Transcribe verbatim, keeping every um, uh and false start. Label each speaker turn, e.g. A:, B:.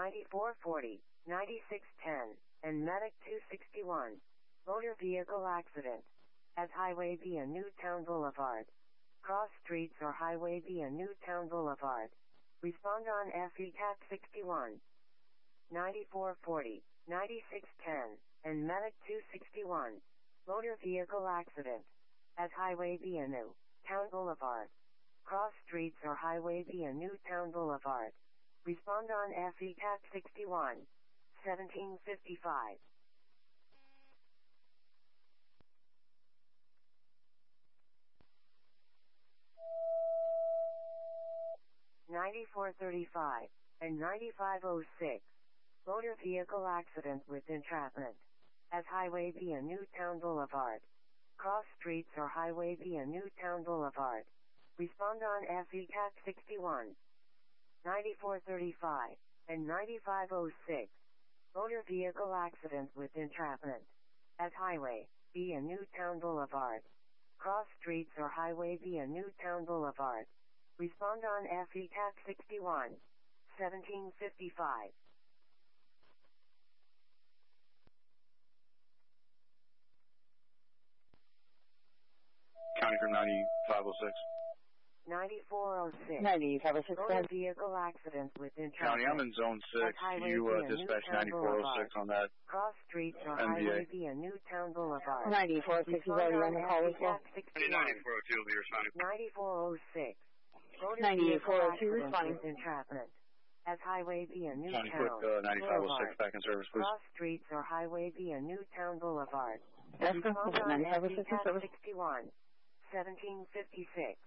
A: ninety-four forty, ninety-six ten, and Medic two sixty-one. Motor vehicle accident. At Highway B and Newtown Boulevard. Cross streets or Highway B and Newtown Boulevard. Respond on F E C A T sixty-one. ninety-four forty, ninety-six ten, and Medic two sixty-one. Motor vehicle accident. At Highway B and Newtown Boulevard. Cross streets or Highway B and Newtown Boulevard. Respond on F E C A T sixty-one. seventeen fifty-five. ninety-four thirty-five, and ninety-five oh six. Motor vehicle accident with entrapment. At Highway B and Newtown Boulevard. Cross streets or Highway B and Newtown Boulevard. Respond on F E C A T sixty-one. ninety-four thirty-five, and ninety-five oh six. Motor vehicle accident with entrapment. At Highway B and Newtown Boulevard. Cross streets or Highway B and Newtown Boulevard. Respond on F E C A T sixty-one. seventeen fifty-five.
B: County for ninety-five oh six.
A: ninety-four oh six.
C: ninety-five oh six.
A: Motor vehicle accident with entrapment.
B: County, I'm in zone six. Can you uh, dispatch ninety-four oh six on that?
A: Cross streets or
B: N B A.
A: Highway B and Newtown Boulevard.
C: ninety-four oh six is already on the call as well.
B: ninety-four oh two, leader sign.
A: ninety-four oh six. Motor
C: ninety-eight
A: vehicle
C: four oh two
A: accident
C: responding.
A: with entrapment. At Highway B and
B: County,
A: Newtown
B: quick uh, ninety-five oh six
A: Boulevard.
B: back in service, please.
A: Cross streets or Highway B and Newtown Boulevard.
C: Yes, sir.
A: Respond on
C: ninety-five oh
A: F E
C: six
A: C A
C: in
A: T
C: service.
A: sixty-one. seventeen fifty-six.